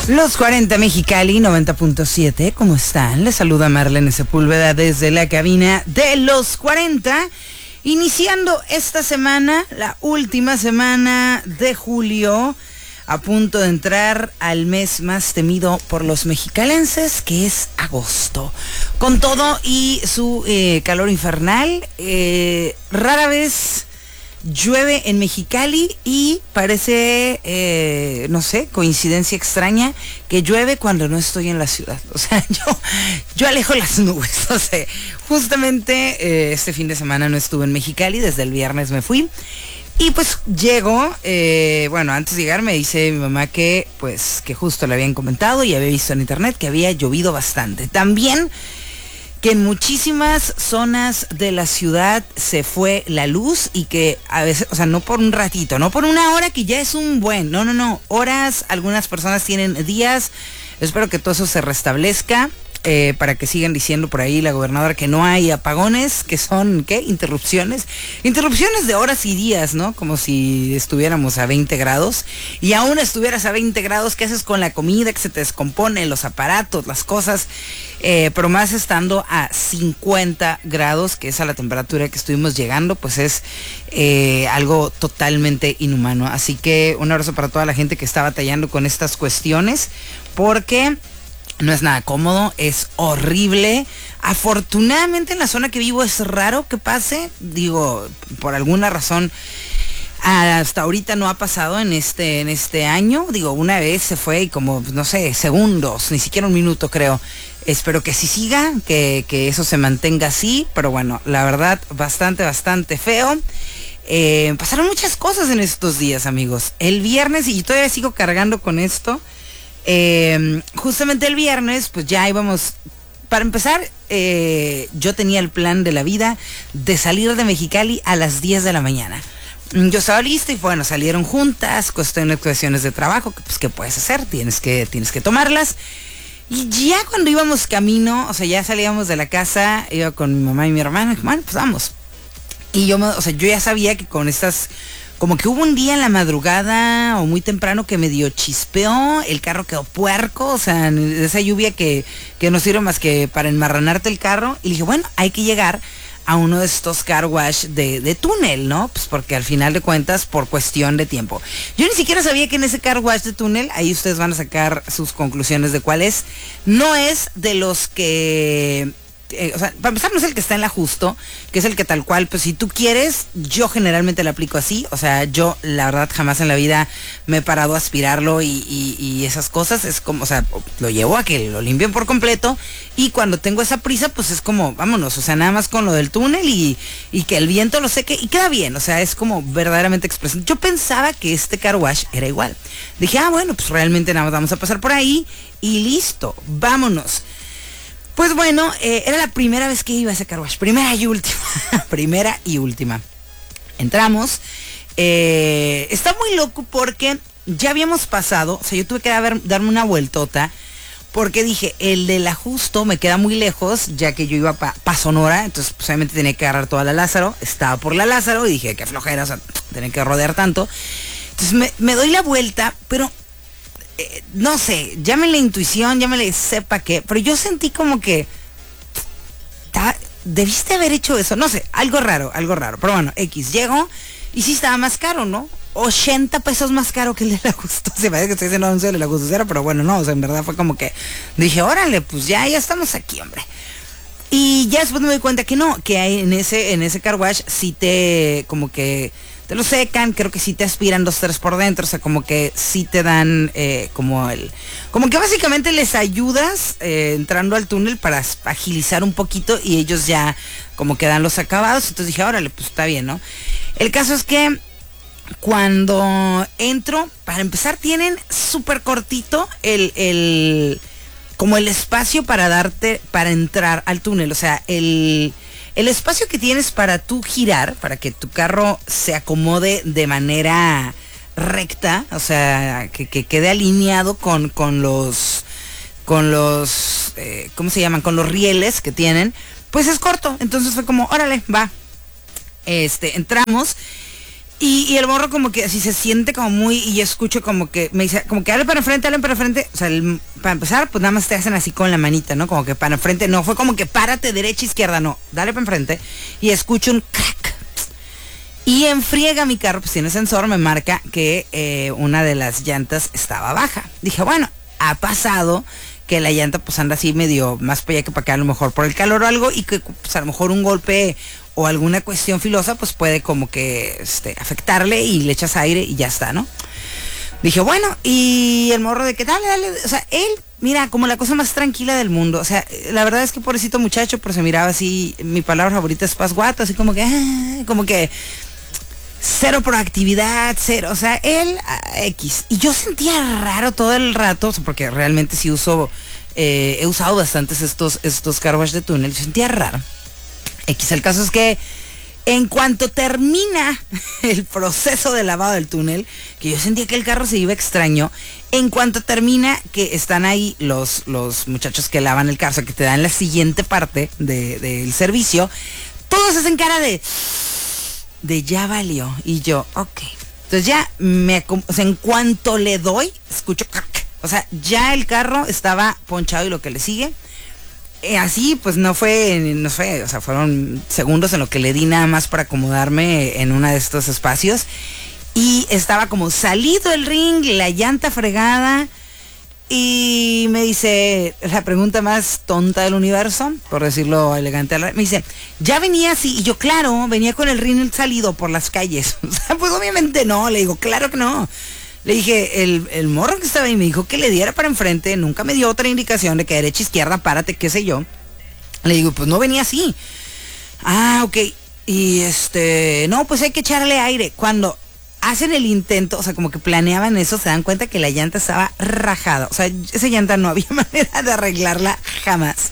Los 40 Mexicali 90.7, ¿cómo están? Les saluda Marlene Sepúlveda desde la cabina de Los 40, iniciando esta semana, la última semana de julio, a punto de entrar al mes más temido por los mexicalenses, que es agosto. Con todo y su calor infernal, rara vez llueve en Mexicali y parece, no sé, coincidencia extraña, que llueve cuando no estoy en la ciudad. O sea, yo alejo las nubes. O sea, justamente este fin de semana no estuve en Mexicali, desde el viernes me fui. Y pues llego, bueno, antes de llegar me dice mi mamá que justo le habían comentado y había visto en internet que había llovido bastante. También que en muchísimas zonas de la ciudad se fue la luz y que a veces, o sea, no por un ratito, no por una hora que ya es un buen, no, horas, algunas personas tienen días. Espero que todo eso se restablezca, para que sigan diciendo por ahí la gobernadora que no hay apagones, que son, ¿qué? Interrupciones de horas y días, ¿no? Como si estuviéramos a 20 grados y aún estuvieras a 20 grados, ¿qué haces con la comida que se te descompone, los aparatos, las cosas? Pero más estando a 50 grados, que es a la temperatura que estuvimos llegando, pues es algo totalmente inhumano. Así que un abrazo para toda la gente que está batallando con estas cuestiones, porque no es nada cómodo, es horrible. Afortunadamente en la zona que vivo es raro que pase, digo, por alguna razón hasta ahorita no ha pasado en este año. Digo, una vez se fue y como, no sé, segundos, ni siquiera un minuto creo. Espero que sí siga, que eso se mantenga así, pero bueno, la verdad, bastante feo. Pasaron muchas cosas en estos días, amigos. El viernes, y todavía sigo cargando con esto, justamente el viernes, pues ya íbamos, para empezar, yo tenía el plan de la vida de salir de Mexicali a las 10 de la mañana. Yo estaba lista y bueno, salieron juntas, cuestiones de trabajo, que pues, ¿qué puedes hacer? Tienes que tomarlas. Y ya cuando íbamos camino, o sea, ya salíamos de la casa, iba con mi mamá y mi hermano, y dije, bueno, pues vamos. Y yo ya sabía que con estas, como que hubo un día en la madrugada o muy temprano que medio chispeó, el carro quedó puerco, o sea, esa lluvia que no sirve más que para enmarranarte el carro. Y dije, bueno, hay que llegar a uno de estos car wash de túnel, ¿no? Pues porque al final de cuentas, por cuestión de tiempo. Yo ni siquiera sabía que en ese car wash de túnel, ahí ustedes van a sacar sus conclusiones de cuál es. No es de los que, o sea, para empezar no es el que está en la Justo, que es el que tal cual, pues si tú quieres, yo generalmente lo aplico así. O sea, yo la verdad jamás en la vida me he parado a aspirarlo y esas cosas. Es como, o sea, lo llevo a que lo limpien por completo, y cuando tengo esa prisa, pues es como, vámonos, o sea, nada más con lo del túnel y que el viento lo seque y queda bien. O sea, es como verdaderamente expresivo. Yo pensaba que este car wash era igual. Dije, bueno, pues realmente nada más vamos a pasar por ahí y listo, vámonos. Pues bueno, era la primera vez que iba a ese car wash, primera y última. Entramos, está muy loco porque ya habíamos pasado, o sea, yo tuve que darme una vueltota, porque dije, el de la Justo me queda muy lejos, ya que yo iba para Sonora, entonces pues obviamente tenía que agarrar toda la Lázaro, estaba por la Lázaro y dije, qué flojera, o sea, tenía que rodear tanto. Entonces me doy la vuelta, pero no sé, llámenle intuición, llámenle sepa qué, pero yo sentí como que debiste haber hecho eso, no sé, algo raro, pero bueno, X, llego y sí estaba más caro, ¿no? 80 pesos más caro que el de la Justo. Se parece que estoy diciendo anuncio de la Justiciera, pero bueno, no, o sea, en verdad fue como que dije, órale, pues ya estamos aquí, hombre. Y ya después me doy cuenta que no, que hay en ese car wash sí como que te lo secan, creo que sí te aspiran 2-3 por dentro, o sea, como que sí te dan como que básicamente les ayudas entrando al túnel para agilizar un poquito y ellos ya como que dan los acabados. Entonces dije, órale, pues está bien, ¿no? El caso es que cuando entro, para empezar tienen súper cortito como el espacio para entrar al túnel, o sea, el espacio que tienes para tú girar, para que tu carro se acomode de manera recta, o sea, que quede alineado con los, ¿cómo se llaman? Con los rieles que tienen, pues es corto. Entonces fue como, órale, va. Entramos Y el morro como que así se siente como muy, y yo escucho como que me dice, como que dale para enfrente. O sea, para empezar, pues nada más te hacen así con la manita, ¿no? Como que para enfrente, no, fue como que párate derecha, izquierda, no, dale para enfrente. Y escucho un crack. Y enfriega mi carro, pues tiene sensor, me marca que una de las llantas estaba baja. Dije, bueno, ha pasado que la llanta pues anda así medio más para allá que para acá, a lo mejor por el calor o algo, y que pues a lo mejor un golpe o alguna cuestión filosa pues puede como que afectarle, y le echas aire y ya está, ¿no? Dije, bueno, y el morro de que dale, o sea, él, mira, como la cosa más tranquila del mundo, o sea, la verdad es que pobrecito muchacho, pero se miraba así, mi palabra favorita es pasguato, así como que cero proactividad, cero, o sea, él X. Y yo sentía raro todo el rato, o sea, porque realmente sí he usado bastantes estos car wash de túnel, yo sentía raro. X, el caso es que en cuanto termina el proceso de lavado del túnel, que yo sentía que el carro se iba extraño, en cuanto termina, que están ahí los muchachos que lavan el carro, o sea, que te dan la siguiente parte del servicio, todos hacen cara de ya valió. Y yo, ok. Entonces ya o sea, en cuanto le doy, escucho, o sea, ya el carro estaba ponchado, y lo que le sigue, así pues no fue, o sea, fueron segundos en lo que le di nada más para acomodarme en uno de estos espacios, y estaba como salido el ring, la llanta fregada, y me dice, la pregunta más tonta del universo, por decirlo elegante, me dice, ¿ya venía así? Y yo, claro, venía con el ring salido por las calles. O sea, pues obviamente no, le digo, claro que no. Le dije, el morro que estaba ahí me dijo que le diera para enfrente, nunca me dio otra indicación de que derecha, izquierda, párate, qué sé yo. Le digo, pues no venía así. Ah, ok. Y no, pues hay que echarle aire. Cuando hacen el intento, o sea, como que planeaban eso, se dan cuenta que la llanta estaba rajada. O sea, esa llanta no había manera de arreglarla jamás.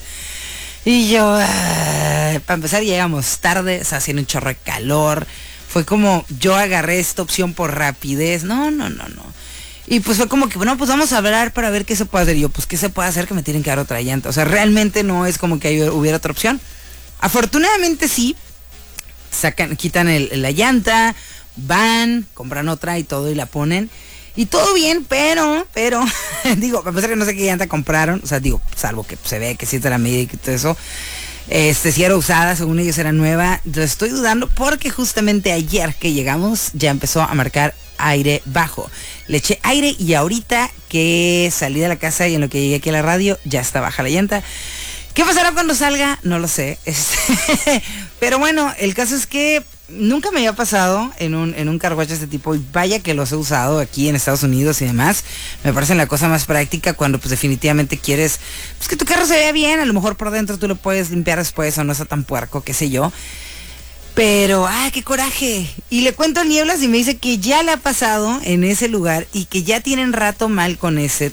Y yo, para empezar, llegamos tarde, o sea, haciendo un chorro de calor. Fue como, yo agarré esta opción por rapidez. No. Y pues fue como que, bueno, pues vamos a hablar para ver qué se puede hacer. Y yo, pues, ¿qué se puede hacer? Que me tienen que dar otra llanta. O sea, realmente no es como que hubiera otra opción. Afortunadamente sí, quitan la llanta, van, compran otra y todo, y la ponen. Y todo bien, pero, digo, a pesar que no sé qué llanta compraron, o sea, digo, salvo que se ve que sí está la medida y todo eso, si era usada, según ellos era nueva. Lo estoy dudando porque justamente ayer que llegamos ya empezó a marcar aire bajo. Le eché aire y ahorita que salí de la casa y en lo que llegué aquí a la radio ya está baja la llanta. ¿Qué pasará cuando salga? No lo sé. Pero bueno, el caso es que nunca me había pasado en un car wash de este tipo, y vaya que los he usado aquí en Estados Unidos y demás. Me parece la cosa más práctica cuando pues definitivamente quieres pues que tu carro se vea bien, a lo mejor por dentro tú lo puedes limpiar después o no está tan puerco, qué sé yo. Pero, qué coraje. Y le cuento a Nieblas y me dice que ya le ha pasado en ese lugar y que ya tienen rato mal con ese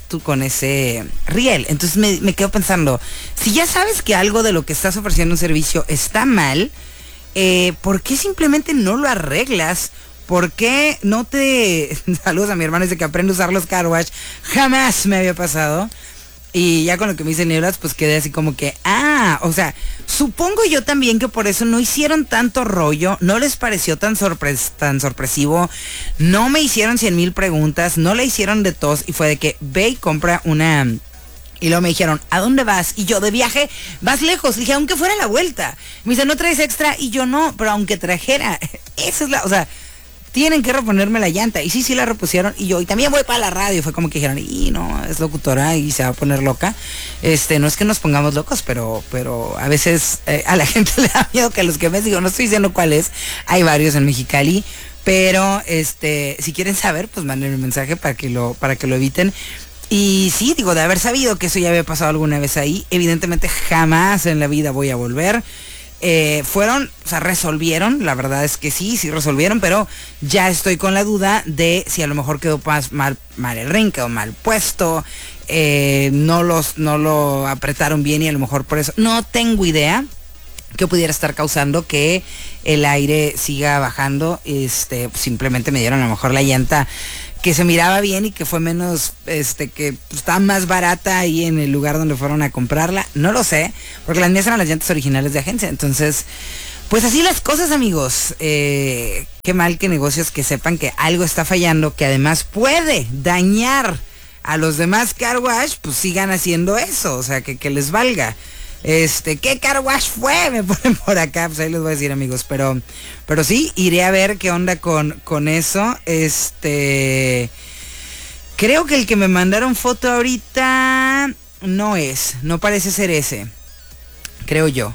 riel. Entonces me quedo pensando, si ya sabes que algo de lo que estás ofreciendo un servicio está mal, ¿por qué simplemente no lo arreglas? ¿Por qué no te... Saludos a mi hermano, dice que aprende a usar los car wash. Jamás me había pasado. Y ya con lo que me dice Nieblas, pues quedé así como que, o sea, supongo yo también que por eso no hicieron tanto rollo, no les pareció tan sorpresivo, no me hicieron 100,000 preguntas, no le hicieron de tos, y fue de que ve y compra una... Y luego me dijeron, ¿a dónde vas? Y yo, de viaje, vas lejos. Le dije, aunque fuera la vuelta. Me dice, ¿no traes extra? Y yo, no, pero aunque trajera, esa es o sea, tienen que reponerme la llanta. Y sí la repusieron. Y yo, y también voy para la radio. Fue como que dijeron, y no, es locutora y se va a poner loca. No es que nos pongamos locos, pero a veces a la gente le da miedo que los quemes. Digo, no estoy diciendo cuál es. Hay varios en Mexicali. Pero, si quieren saber, pues manden un mensaje para que lo eviten. Y sí, digo, de haber sabido que eso ya había pasado alguna vez ahí, evidentemente jamás en la vida voy a volver. Resolvieron, la verdad es que sí resolvieron, pero ya estoy con la duda de si a lo mejor quedó mal el ring, quedó mal puesto, no lo apretaron bien y a lo mejor por eso, no tengo idea qué pudiera estar causando que el aire siga bajando. Simplemente me dieron a lo mejor la llanta que se miraba bien y que fue menos, que estaba más barata ahí en el lugar donde fueron a comprarla. No lo sé, porque las mías eran las llantas originales de agencia. Entonces, Pues así las cosas, amigos. Qué mal que negocios que sepan que algo está fallando, que además puede dañar a los demás car wash, pues sigan haciendo eso, o sea, que les valga. ¿Qué car wash fue? Me ponen por acá, pues ahí les voy a decir, amigos, pero sí, iré a ver qué onda con eso. Creo que el que me mandaron foto ahorita no parece ser ese, creo yo.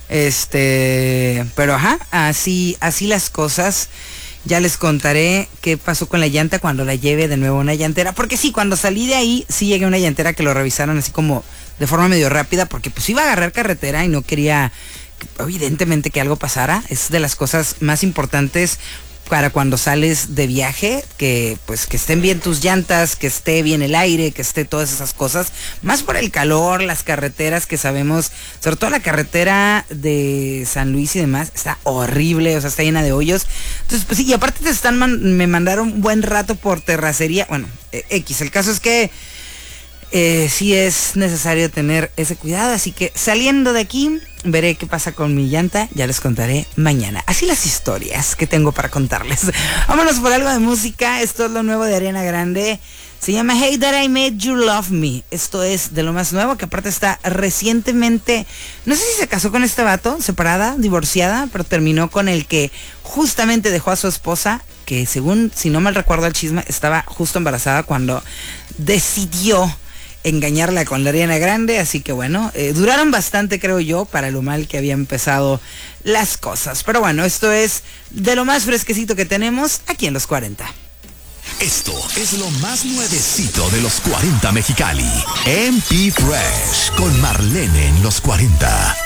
Pero ajá, así las cosas. Ya les contaré qué pasó con la llanta cuando la lleve de nuevo a una llantera. Porque sí, cuando salí de ahí, sí llegué a una llantera que lo revisaron así como de forma medio rápida. Porque pues iba a agarrar carretera y no quería, evidentemente, que algo pasara. Es de las cosas más importantes para cuando sales de viaje, que pues que estén bien tus llantas, que esté bien el aire, que esté todas esas cosas, más por el calor, las carreteras que sabemos, sobre todo la carretera de San Luis y demás, está horrible, o sea, está llena de hoyos. Entonces, pues sí, y aparte me mandaron un buen rato por terracería, bueno, el caso es que sí es necesario tener ese cuidado, así que saliendo de aquí veré qué pasa con mi llanta, ya les contaré mañana. Así las historias que tengo para contarles. Vámonos por algo de música. Esto es lo nuevo de Ariana Grande. Se llama Hey That I Made You Love Me. Esto es de lo más nuevo, que aparte está recientemente, no sé si se casó con este vato, separada, divorciada, pero terminó con el que justamente dejó a su esposa, que según, si no mal recuerdo el chisme, estaba justo embarazada cuando decidió engañarla con la Ariana Grande, así que bueno, duraron bastante, creo yo, para lo mal que habían empezado las cosas. Pero bueno, esto es de lo más fresquecito que tenemos aquí en los 40. Esto es lo más nuevecito de los 40 Mexicali. MP Fresh con Marlene en los 40.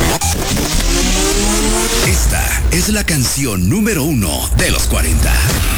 Esta es la canción número 1 de los 40.